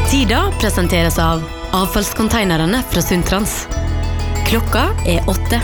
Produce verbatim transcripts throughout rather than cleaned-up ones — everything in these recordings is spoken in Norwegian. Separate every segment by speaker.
Speaker 1: Tida presenteres av avfallskonteinerne fra Sundtrans. Klokka er åtte.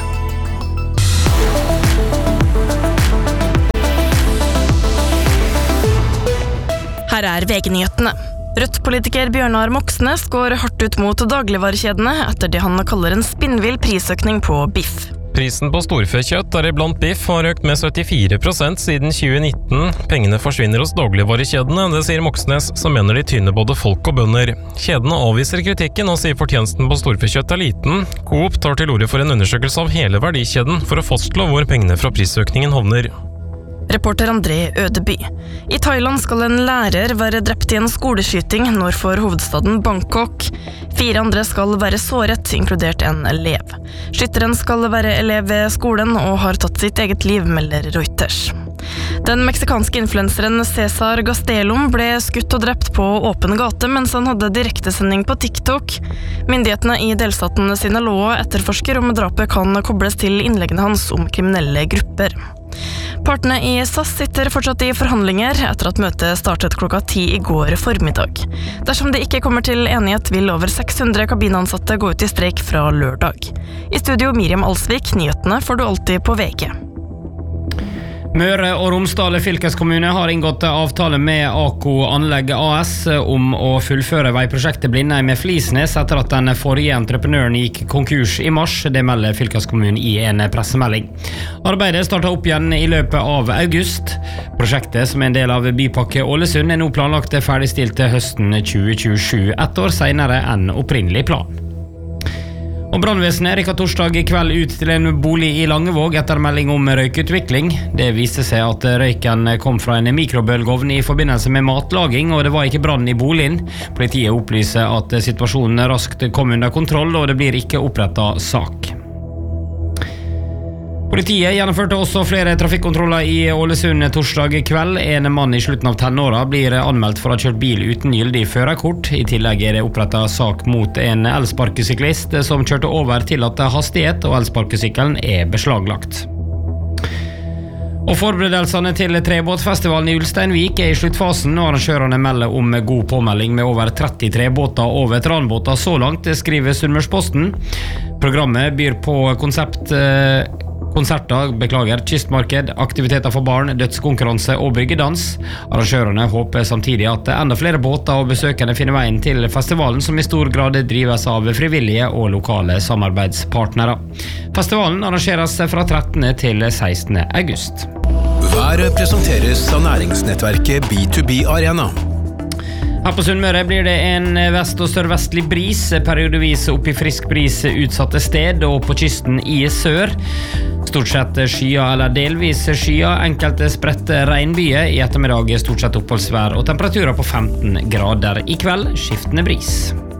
Speaker 2: Her er V G-nyhetene. Rødt-politiker Bjørnar Moxnes går hardt ut mot dagligvarekjedene etter det han kaller en spinnvill prisøkning på biff.
Speaker 3: Prisen på storfekjøtt, deriblant biff, har økt med syttifire prosent siden tjue nitten. Pengene forsvinner hos dagligvarekjedene, det sier Moxnes, som mener de tyner både folk og bønder. Kjedene avviser kritikken og sier fortjenesten på storfekjøtt er liten. Coop tar til orde for en undersøkelse av hele verdikjeden for å fastslå hvor pengene fra prisøkningen havner.
Speaker 2: Reporter André Ødeby. I Thailand skal en lærer være drept i en skoleskyting nord for hovedstaden Bangkok. Fire andre skal være såret, inkludert en elev. Skytteren skal være elev ved skolen og har tatt sitt eget liv, melder Reuters. Den meksikanske influenseren Cesar Gastelum ble skutt og drept på åpen gate mens han hadde direktesending på TikTok. Myndighetene i delstaten Sinaloa etterforsker om drapet kan kobles til innleggene hans om kriminelle grupper. Partene i S A S sitter fortsatt i forhandlinger etter at møtet startet klokka ti i går formiddag. Dersom det ikke kommer til enighet, vil over seks hundre kabinansatte gå ut i streik fra lørdag. I studio Miriam Alsvik, nyhetene får du alltid på V G.
Speaker 4: Møre og Romsdal fylkeskommune har inngått avtale med A K O Anlegg A S om å fullføre veiprosjektet Blindheim med Flisnes etter at den forrige entreprenøren gikk konkurs i mars, det melder fylkeskommunen i en pressemelding. Arbeidet startet opp igjen i løpet av august. Prosjektet, som er en del av Bypakke Ålesund, er nå planlagt ferdigstilt til høsten tjue tjuesju, ett år senere enn opprinnelig plan. Og brannvesenet rykket torsdag i kveld ut til en bolig i Langevåg etter melding om røykutvikling. Det viste seg at røyken kom fra en mikrobølgeovn i forbindelse med matlaging, og det var ikke brann i boligen. Politiet opplyser at situasjonen raskt kom under kontroll, og det blir ikke opprettet sak. Politiet gjennomførte også flere trafikkontroller i Ålesund torsdag kveld. En mann i slutten av tenåra blir anmeldt for å ha kjørt bil uten gyldig førerkort. I tillegg er det opprettet sak mot en elsparkesyklist som kjørte over tillatt hastighet, og elsparkesykkelen er beslaglagt. Og forberedelsene til trebåtfestivalen i Ulsteinvik er i sluttfasen, og arrangørene melder om god påmelding med over tretti trebåter og veteranbåter så langt, det skriver Sunnmørsposten. Programmet byr på konsept konserter, beklager, kystmarked, aktiviteter for barn, dødskonkurranse og bryggedans. Arrangørene håper samtidig at enda flere båter og besøkende finner veien til festivalen, som i stor grad drives av frivillige og lokale samarbeidspartnere. Festivalen arrangeres fra trettende til sekstende august.
Speaker 5: Været presenteres av næringsnettverket B to B Arena.
Speaker 4: Her på Sunnmøre blir det en vest- og sørvestlig bris, periodevis opp i frisk bris utsatte sted, og på kysten i sør. Stort sett skya eller delvis skya, enkelte spredte regnbyger, i ettermiddag stort sett oppholdsvær og temperaturer på femten grader. I kveld skiftende bris.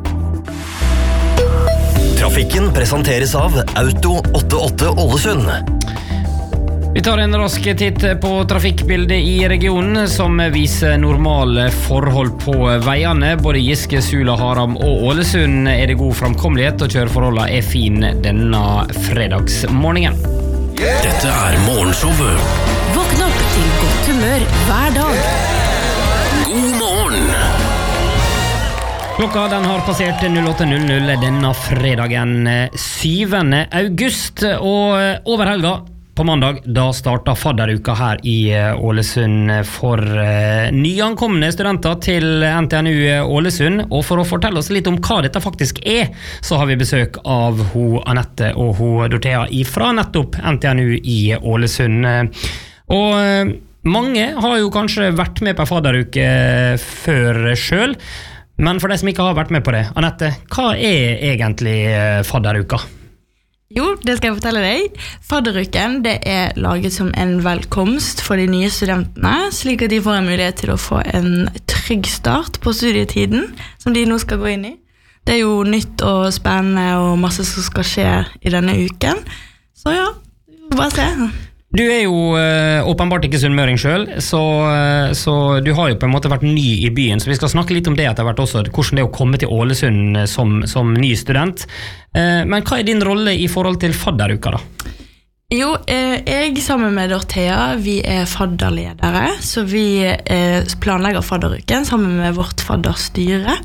Speaker 6: Trafikken presenteres av Auto åttiåtte Ålesund.
Speaker 4: Vi tar en rask titt på trafikkbildet i regionen, som viser normale forhold på veiene. Både Giske, Sula, Haram og Ålesund er det god framkommelighet, og kjøreforholdene er fin denne fredagsmorgenen.
Speaker 6: Dette er morgenshowet.
Speaker 1: Våkn opp til godt humør hver dag.
Speaker 6: God morgen!
Speaker 4: Klokka den har passert null åtte null null denne fredagen syvende august, og over helga på mandag, da startet fadderuka her i Ålesund for uh, nyankomne studenter til N T N U Ålesund. Og for å fortelle oss litt om hva dette faktisk er, så har vi besøk av ho Anette og ho Dorthea fra nettopp N T N U i Ålesund. Og uh, mange har jo kanskje vært med på fadderuke før selv, men for de som ikke har vært med på det, Anette, hva er egentlig fadderuka?
Speaker 7: Jo, det skal jeg fortelle deg. Fadderuken, det er laget som en velkomst for de nye studentene, slik at de får en mulighet til å få en trygg start på studietiden, som de nå skal gå inn i. Det er jo nytt og spennende og masse som skal skje i denne uken. Så ja, bare se.
Speaker 4: Du er jo øh, åpenbart ikke sunnmøring selv, så, øh, så du har jo på en måte vært ny i byen, så vi skal snakke litt om det etter hvert også, hvordan det er å komme til Ålesund som, som ny student. Uh, men hva er din rolle i forhold til fadderuka da?
Speaker 7: Jo, eh, jeg sammen med Dorthea, vi er fadderledere, så vi eh, planlegger fadderuken sammen med vårt fadderstyre.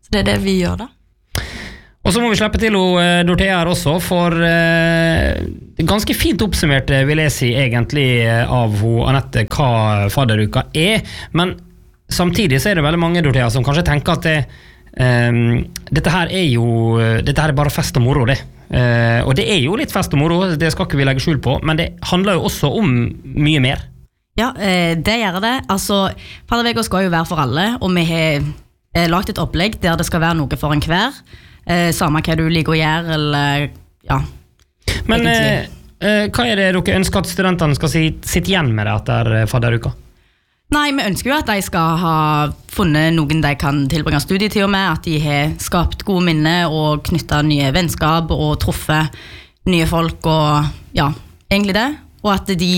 Speaker 7: Så det er det vi gjør da.
Speaker 4: Og så må vi slippe til uh, Dorthea her også, for uh, ganske fint oppsummert vil jeg si egentlig av ho Anette hva fadderuka er, men samtidig så er det veldig mange Dorthea som kanskje tenker at det, um, dette her er jo dette her er bare fest og moro det. Uh, og det er jo litt fest og moro, det skal ikke vi legge skjul på, men det handler jo også om mye mer.
Speaker 8: Ja, uh, det gjør det. Altså, fadderveka skal jo være for alle, og vi har uh, lagt et opplegg der det skal være noe for en hver. Eh, samme hva du liker å gjøre, eller ja.
Speaker 4: Men eh, eh, hva er det dere ønsker at studentene skal si, sitte igjen med det etter fadderuka?
Speaker 8: Nei, vi ønsker jo at de skal ha funnet noen de kan tilbringe studietida med, at de har skapt gode minner og knyttet nye vennskap og truffet nye folk og ja, egentlig det. Og at de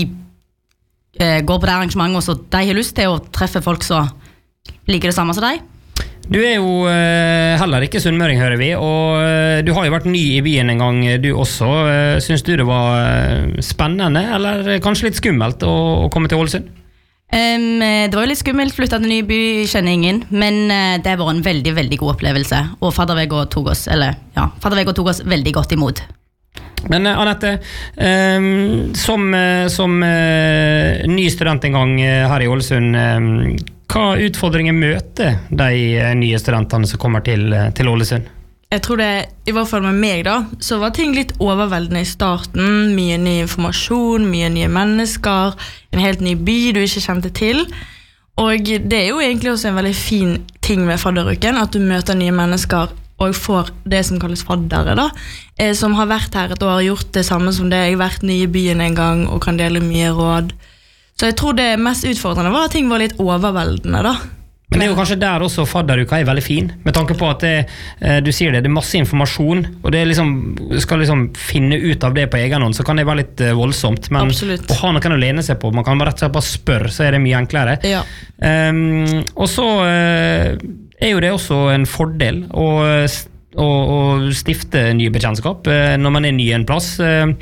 Speaker 8: eh, går på det arrangementet og så de har lyst til å treffe folk som liker det samme som de.
Speaker 4: Du er jo uh, heller ikke sunnmøring, hører vi, og uh, du har jo vært ny i byen en gang, du også. Uh, synes du det var uh, spennende, eller kanskje litt skummelt å, å komme til Ålesund?
Speaker 8: Um, det var jo litt skummelt, flyttet til ny by, kjenner ingen, men uh, det var en veldig, veldig god opplevelse, og fadderveka tok oss, eller ja, fadderveka tok oss veldig godt imot.
Speaker 4: Men uh, Anette, um, som, uh, som uh, ny student en gang uh, her i Ålesund, um, hva utfordringer møter de nye studentene som kommer til, til Ålesund?
Speaker 7: Jeg tror det, i hvert fall med meg da, så var ting litt overveldende i starten. Mye ny informasjon, mye nye mennesker, en helt ny by du ikke kjente til. Og det er jo egentlig også en veldig fin ting med fadderuken, at du møter nye mennesker og får det som kalles faddere da, eh, som har vært her et år, gjort det samme som det, jeg har vært ny i byen en gang og kan dele mye råd. Så jeg tror det mest utfordrende var at ting var litt overveldende da.
Speaker 4: Men det er jo kanskje der også fadderuka er veldig fin, med tanke på at det, du sier det, det er masse informasjon, og det er liksom, du skal liksom finne ut av det på egen hånd, så kan det være litt voldsomt, men
Speaker 7: Absolutt.
Speaker 4: Å ha noen å lene seg på, man kan bare rett og slett bare spørre, så er det mye enklere.
Speaker 7: Ja.
Speaker 4: Um, og så uh, er jo det også en fordel å, å, å stifte nye bekjentskap uh, når man er ny i en plass. Uh,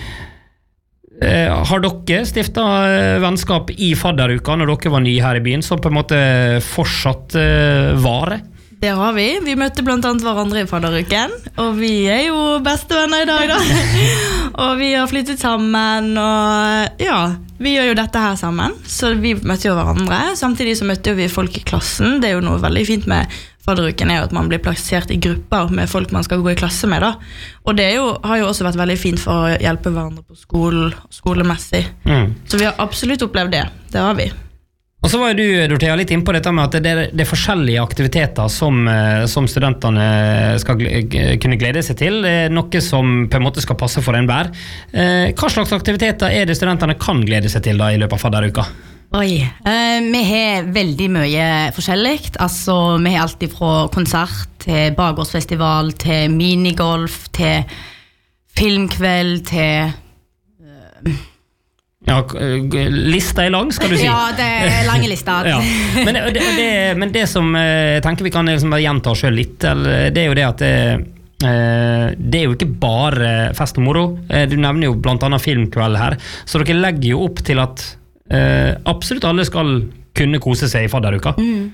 Speaker 4: Uh, har dere stiftet uh, vennskap i fadderuka når dere var nye her i byen, som på en måte fortsatt uh, vare?
Speaker 7: Det har vi. Vi møtte blant annet hverandre i fadderuken, og vi er jo bestevenner i dag da. Og vi har flyttet sammen, og ja, vi gjør jo dette her sammen, så vi møtte jo hverandre. Samtidig så møtte vi folk i klassen. Det er jo noe veldig fint med fadderuken er jo at man blir plassert i grupper med folk man skal gå i klasse med da. Og det er jo, har jo også vært veldig fint for å hjelpe hverandre på skolen, skolemessig. Mm. Så vi har absolutt opplevd det. Det har vi.
Speaker 4: Og så var jo du, Dorthea, litt inn på dette med at det er, det er forskjellige aktiviteter som, som studentene skal kunne glede seg til, noe som på en måte skal passe for en hver. Hva slags aktiviteter er det studentene kan glede seg til da i løpet av fadderuka?
Speaker 8: Oi, uh, vi har veldig mye forskjellig. Altså, vi har alt fra konsert til bakgårdsfestival, til minigolf, til filmkveld, til... Uh...
Speaker 4: Ja, lista er lang, skal du si.
Speaker 8: Ja, det er lange lista.
Speaker 4: Ja. Men, det, det, men det som jeg tenker vi kan liksom gjenta oss selv litt, det er jo det at... Det, det er jo ikke bare fest og moro. Du nevner jo blant annet filmkveld her, så dere legger jo opp til at Uh, absolutt alle skal kunne kose seg i fadderuka. Mm.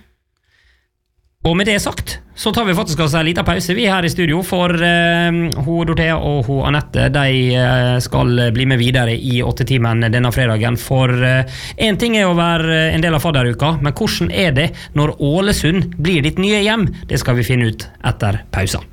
Speaker 4: Og med det sagt, så tar vi faktisk oss en liten pause. Vi er her i studio, for uh, ho Dorthea og ho Anette, de uh, skal bli med videre i åtte timen denne fredagen. For uh, en ting er å være en del av fadderuka, men hvordan er det når Ålesund blir ditt nye hjem? Det skal vi finne ut etter pausa.